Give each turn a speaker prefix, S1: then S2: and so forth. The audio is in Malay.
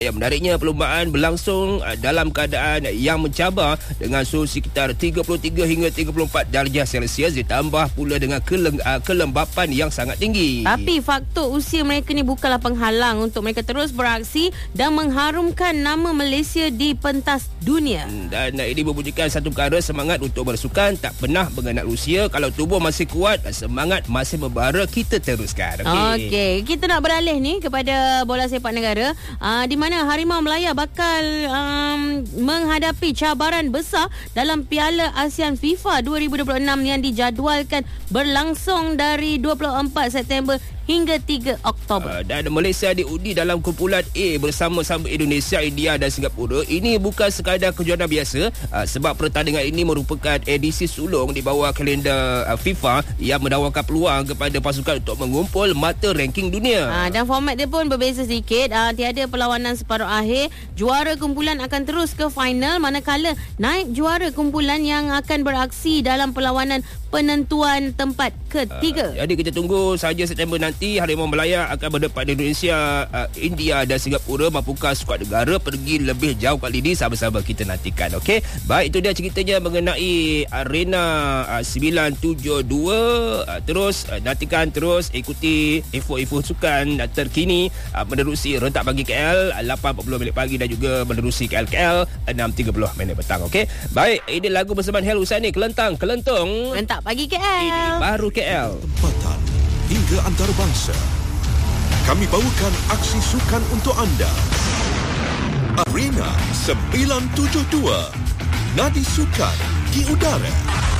S1: Yang menariknya, perlumbaan berlangsung dalam keadaan yang mencabar dengan suhu sekitar 33 hingga 34 darjah Celsius, ditambah pula dengan kelembapan yang sangat tinggi.
S2: Tapi faktor usia mereka ni bukanlah penghalang untuk mereka terus beraksi dan mengharumkan nama Malaysia di pentas dunia.
S1: Dan ini membunyikan satu perkara, semangat untuk bersukan tak pernah mengenal usia. Kalau tubuh masih kuat, semangat masih membara, kita teruskan.
S2: Okey, kita nak beralih ni kepada bola sepak negara, di mana Harimau Melaya bakal menghadapi cabaran besar dalam Piala ASEAN FIFA 2026 yang dijadualkan berlangsung dari 24 September hingga 3 Oktober. Dan
S1: Malaysia diundi dalam kumpulan A bersama-sama Indonesia, India dan Singapura. Ini bukan sekadar kejuaraan biasa, sebab pertandingan ini merupakan edisi sulung di bawah kalender FIFA yang menawarkan peluang kepada pasukan untuk mengumpul mata ranking dunia.
S2: Dan format dia pun berbeza sedikit. Tiada perlawanan separuh akhir. Juara kumpulan akan terus ke final, manakala naib juara kumpulan yang akan beraksi dalam perlawanan penentuan tempat ketiga.
S1: Jadi kita tunggu saja September nanti Harimau Melaya akan berdepan di Indonesia, India dan Singapura. Mampukah skuad negara pergi lebih jauh kali ini? Sama-sama kita nantikan. Okey, baik, itu dia ceritanya mengenai Arena 972. Terus nantikan, terus ikuti info-info sukan terkini menerusi Rentak Pagi KL 8.40 pagi dan juga menerusi KL 6.30 petang. Okey, baik, ini lagu bersamaan Hel Husaini, Kelentang Kelentung
S2: Rentak Pagi KL.
S1: Ini baru KL.
S3: Tempatan hingga antarabangsa. Kami bawakan aksi sukan untuk anda. Arena 972. Nadi sukan di udara.